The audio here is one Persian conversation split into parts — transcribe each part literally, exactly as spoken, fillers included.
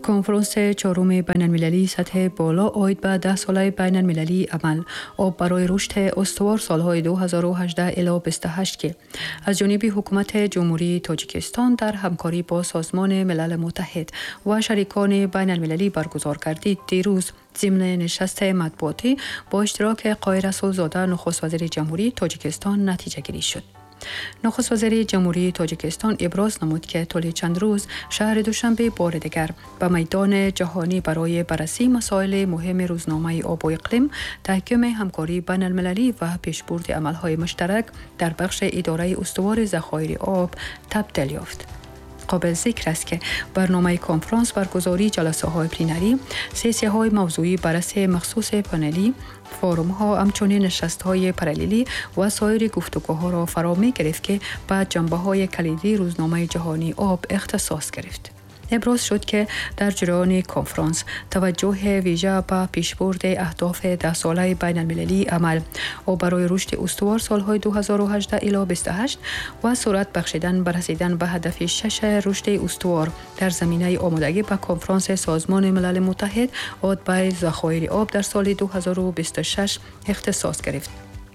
کنفرانس چهارم بین المللی سطح بالا عاید به ده ساله بین المللی عمل آب برای رشد استوار سالهای دو هزار و هجده الی بیست و هشت که از جانب حکومت جمهوری تاجیکستان در همکاری با سازمان ملل متحد و شریکان بین المللی برگزار گردید، دیروز ضمن نشست مطبوعاتی با اشتراک قاهر رسولزاده نخست وزیر جمهوری تاجیکستان نتیجه گیری شد. نخست وزیر جمهوری تاجیکستان ابراز نمود که طول چند روز شهر دوشنبه بار دیگر به میدان جهانی برای بررسی مسائل مهم روزنامه آب و اقلیم، تحکیم همکاری بین المللی و پیشبرد عملهای مشترک در بخش اداره استوار ذخایر آب تبدیل یافت. قابل ذکر است که برنامه کنفرانس برگزاری جلسه های پلینری، سیسیه های موضوعی، بررسی مخصوص پانلی، فوروم ها، همچنین نشست های پاراللی و سایر گفتگوها را فرا می گرفت که به جنبه های کلیدی روزنامه جهانی آب اختصاص گرفت. ابراز شد که در جریان کنفرانس توجه ویژه به پیشبرد اهداف ده ساله بین المللی عمل و برای رشد استوار سالهای دو هزار و هجده الی بیست و هشت و سرعت بخشیدن به رسیدن به هدف شش رشد استوار در زمینه آمادگی به کنفرانس سازمان ملل متحد عاید به ذخایر آب در سال دو هزار و بیست و شش اختصاص گرفت.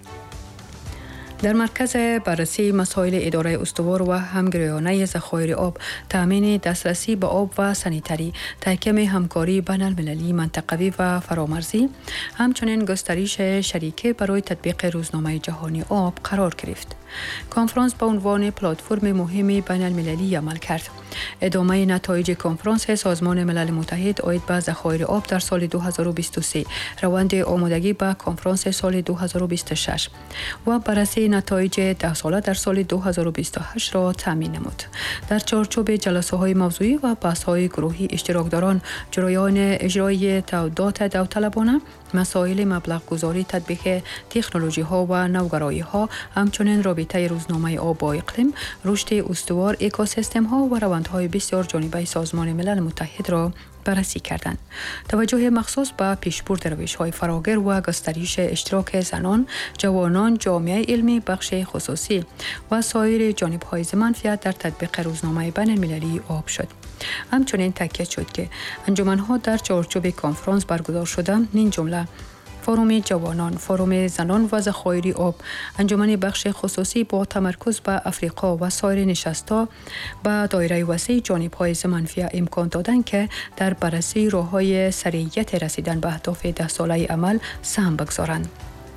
در مرکز بررسی مسائل اداره استوار و همگرایانه ذخایر آب، تامین دسترسی به آب و سانیتری، تحکیم همکاری بین المللی، منطقوی و فرامرزی، همچنین گسترش شریکه برای تطبیق روزنامه جهانی آب قرار گرفت. کنفرانس به عنوان پلتفرم مهمی بین المللی عمل کرد. ادامه نتایج کنفرانس سازمان ملل متحد عاید به ذخایر آب در سال دو هزار و بیست و سه، روند آمادگی به کنفرانس سال دو هزار و بیست و شش و بررسی نتایج ده ساله در سال دو هزار و بیست و هشت را تامین نمود. در چارچوب جلسه های موضوعی و بحث های گروهی، اشتراکداران جریان اجرایی تعهدات داوطلبانه، مسائل مبلغ گذاری، تطبیق تکنولوژی ها و نوگرایی ها، همچنین رابطه روزنامه آب با اقلیم، رشد استوار، اکوسیستم ها و روندهای بسیار جانبه سازمان ملل متحد را بررسی کردند. توجه مخصوص به پیشبرد روش‌های فراگیر و گسترش اشتراک زنان، جوانان، جامعه علمی، بخش خصوصی و سایر جانب‌های منفعت در تطبیق روزنامه بین المللی آب شد. همچنین تاکید شد که انجمن‌ها در چارچوب کنفرانس برگزار شدند، این جمله فوروم جوانان، فوروم زنان و ذخایر آب، انجمن بخش خصوصی با تمرکز به افریقا و سایر نشست‌ها به دایره وسیع جانب‌های منفی امکان دادند که در بررسی راه‌های سریعیت رسیدن به اهداف ده ساله عمل سهم بگذارند.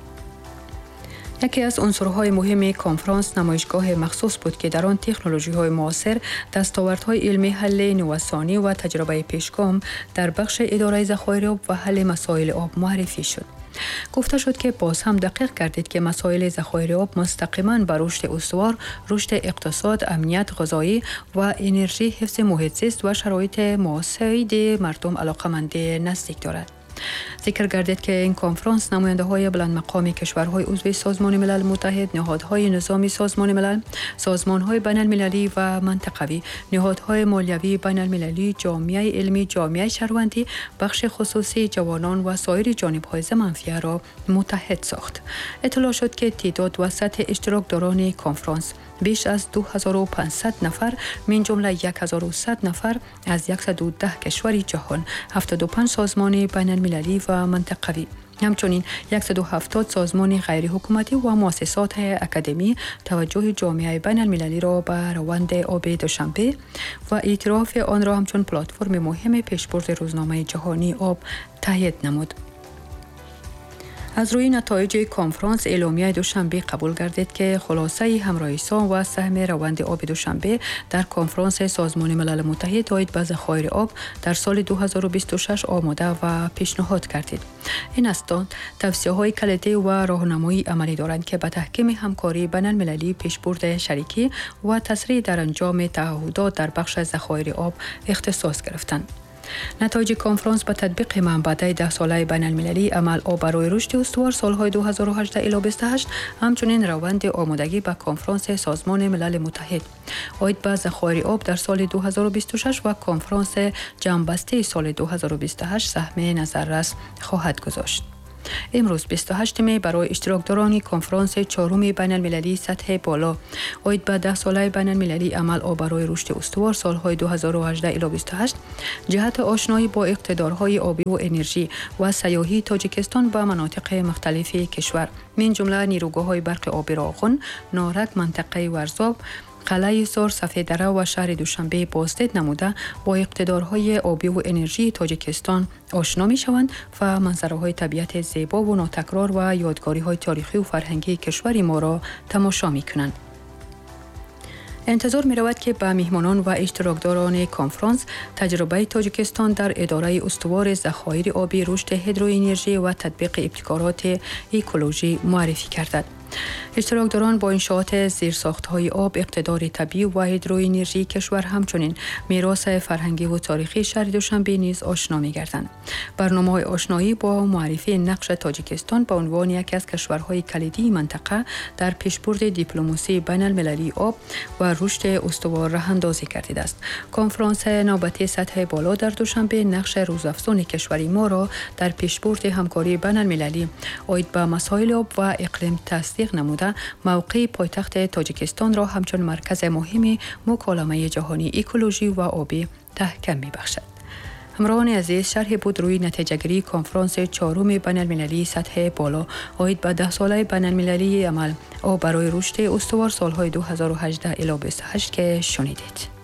یکی از عنصرهای مهم کنفرانس نمایشگاه مخصوص بود که در آن تکنولوژی‌های معاصر، دستاوردهای علمی، حل نوسانی و تجربه پیشگام در بخش اداره ذخایر آب و حل مسائل آب معرفی شد. گفته شد که باز هم دقیق گردید که مسائل ذخایر آب مستقیما به رشد استوار، رشد اقتصاد، امنیت غذایی و انرژی، حفظ محیط زیست و شرایط معاصر مردم علاقه‌مند نزدیک دارد. ذکر گردید که این کنفرانس نماینده های بلند مقام کشورهای عضو سازمان ملل متحد، نهادهای نظامی سازمان ملل، سازمان های بین المللی و منطقوی، نهادهای مالیوی بین المللی، جامعه علمی، جامعه شهروندی، بخش خصوصی، جوانان و سایر جانب های منفعه را متحد ساخت. اطلاع شد که تعداد و سطح اشتراکداران کنفرانس بیش از دو هزار و پانصد نفر، من جمله یک هزار و صد نفر از صد و ده کشور جهان، هفتاد و پنج سازمان بین المللی و منطقوی، همچنین صد و هفتاد سازمان غیر حکومتی و مؤسسات اکادمی، توجه جامعه بین المللی را به روند آب دوشنبه و اعتراف آن را همچون پلتفرم مهم پیشبرد روزنامه جهانی آب تایید نمود. از روی نتایج کنفرانس، اعلامیه دوشنبه قبول گردید که خلاصه همراهیسان و سهم روند آب دوشنبه در کنفرانس سازمان ملل متحد عاید به ذخایر آب در سال دو هزار و بیست و شش آماده و پیشنهاد کردید. این اسناد توصیه‌های کلیدی و راهنمایی عملی دارند که به تحکیم همکاری بین المللی، پیشبرد شریکی و تسریع در انجام تعهدات در بخش ذخایر آب اختصاص گرفتند. نتایج کنفرانس به تطبیق منبع ده ساله بین المللی عمل آب برای رشد استوار سالهای دو هزار و هجده الی بیست و هشت، همچنین روند آمادگی به کنفرانس سازمان ملل متحد عاید به ذخایر آب در سال دو هزار و بیست و شش و کنفرانس جمع‌بسته سال دو هزار و بیست و هشت سهم نظررس خواهد گذاشت. امروز بیست و هشتم برای اشتراکداران کنفرانس چهارم بین المللی سطح بالا اوید به ده ساله بین المللی عمل و برای رشد استوار سالهای دو هزار و هجده الی بیست و هشت جهت آشنایی با اقتدارهای آبی و انرژی و سیاحی تاجیکستان به مناطق مختلف کشور من جمله نیروگاه‌های برق آبی راغون، نارک، منطقه ورزاب، قلعه سار، سفیددره و شهر دوشنبه بازدید نموده با اقتدارهای آبی و انرژی تاجیکستان آشنا می شوند و منظره‌های طبیعت زیبا و ناتکرار و یادگاری‌های تاریخی و فرهنگی کشور ما را تماشا می کنند. انتظار می رود که به میهمانان و اشتراکداران کنفرانس تجربه تاجیکستان در اداره استوار ذخایر آبی، رشد هیدروانرژی و تطبیق ابتکارات اکولوژی معرفی گردد. اشتراکداران با انشاءات زیرساخت‌های آب، اقتدار طبیعی و هیدروانرژی کشور همچنین میراث فرهنگی و تاریخی شهر دوشنبه نیز آشنا می‌گردند. برنامه‌های آشنایی با معرفی نقش تاجیکستان به عنوان یکی از کشورهای کلیدی منطقه در پیشبرد دیپلماسی بین المللی آب و رشد استوار راه‌اندازی کرده است. کنفرانس نوبتی سطح بالا در دوشنبه نقش روزافزون کشور ما را در پیشبرد همکاری بین المللی اوید به مسائل آب و اقلیم تصدیق نموده موقع پایتخت تاجیکستان را همچون مرکز مهم مکالمه جهانی اکولوژی و آبی تحکیم می‌بخشد. همراهان عزیز، شرح بود روی نتیجه‌گیری کنفرانس چهارم بین المللی سطح بالا اوید به ده ساله بین المللی عمل و برای رشد استوار سالهای دو هزار و هجده الی بیست و هشت که شنیدید.